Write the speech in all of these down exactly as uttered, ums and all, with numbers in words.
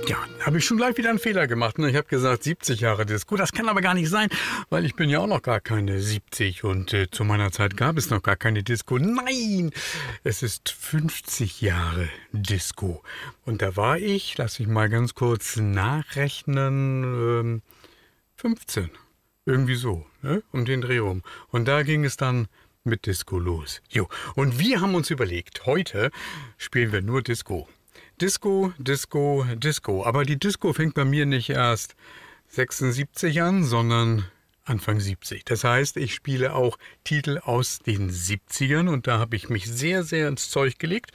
Ja, habe ich schon gleich wieder einen Fehler gemacht. Ne? Ich habe gesagt siebzig Jahre Disco. Das kann aber gar nicht sein, weil ich bin ja auch noch gar keine siebzig und äh, zu meiner Zeit gab es noch gar keine Disco. Nein, es ist fünfzig Jahre Disco. Und da war ich, lass ich mal ganz kurz nachrechnen, ähm, fünfzehn. Irgendwie so, ne? Um den Dreh rum. Und da ging es dann mit Disco los. Jo. Und wir haben uns überlegt, heute spielen wir nur Disco. Disco, Disco, Disco. Aber die Disco fängt bei mir nicht erst sechsundsiebzig an, sondern Anfang siebzig. Das heißt, ich spiele auch Titel aus den siebzigern und da habe ich mich sehr, sehr ins Zeug gelegt.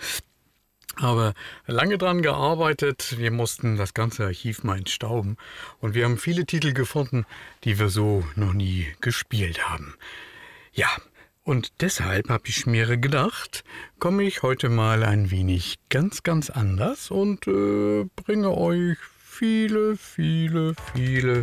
Aber lange dran gearbeitet. Wir mussten das ganze Archiv mal entstauben. Und wir haben viele Titel gefunden, die wir so noch nie gespielt haben. Ja. Und deshalb habe ich mir gedacht, komme ich heute mal ein wenig ganz, ganz anders und äh, bringe euch viele, viele, viele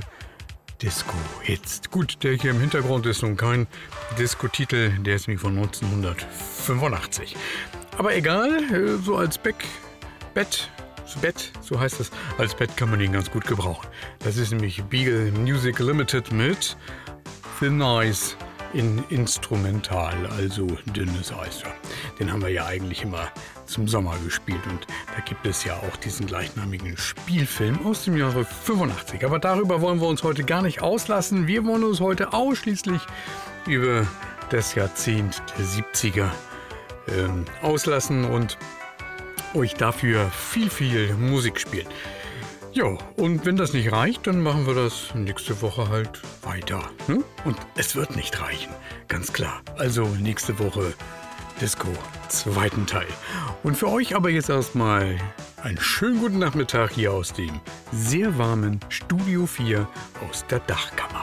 Disco-Hits. Gut, der hier im Hintergrund ist nun kein Disco-Titel, der ist nämlich von neunzehnhundertfünfundachtzig. Aber egal, äh, so als Beck, Bett, Bett, so heißt es, als Bett kann man ihn ganz gut gebrauchen. Das ist nämlich Beagle Music Limited mit Thin Ice. In Instrumental, also dünnes Eis. Den haben wir ja eigentlich immer zum Sommer gespielt und da gibt es ja auch diesen gleichnamigen Spielfilm aus dem Jahre fünfundachtzig. Aber darüber wollen wir uns heute gar nicht auslassen. Wir wollen uns heute ausschließlich über das Jahrzehnt der siebziger ähm, auslassen und euch dafür viel, viel Musik spielen. Ja, und wenn das nicht reicht, dann machen wir das nächste Woche halt weiter. Hm? Und es wird nicht reichen, ganz klar. Also nächste Woche Disco, zweiten Teil. Und für euch aber jetzt erstmal einen schönen guten Nachmittag hier aus dem sehr warmen Studio vier aus der Dachkammer.